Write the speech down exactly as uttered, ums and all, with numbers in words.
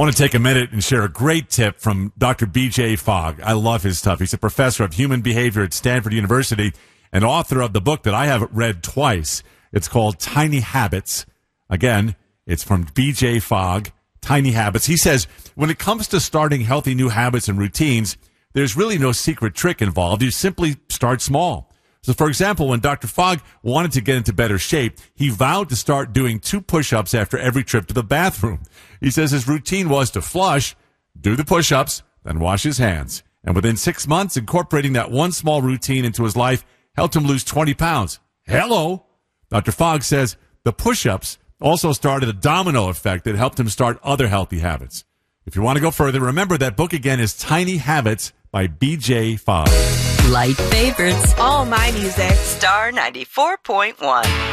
want to take a minute and share a great tip from Doctor B J Fogg. I love his stuff. He's a professor of human behavior at Stanford University and author of the book that I have read twice. It's called Tiny Habits. Again, it's from B J Fogg, Tiny Habits. He says, when it comes to starting healthy new habits and routines, there's really no secret trick involved. You simply start small. So, for example, when Doctor Fogg wanted to get into better shape, he vowed to start doing two push-ups after every trip to the bathroom. He says his routine was to flush, do the push-ups, then wash his hands. And within six months, incorporating that one small routine into his life helped him lose twenty pounds. Hello! Doctor Fogg says the push-ups also started a domino effect that helped him start other healthy habits. If you want to go further, remember that book again is Tiny Habits by B J Fogg. Light favorites. All my music. Star ninety-four point one.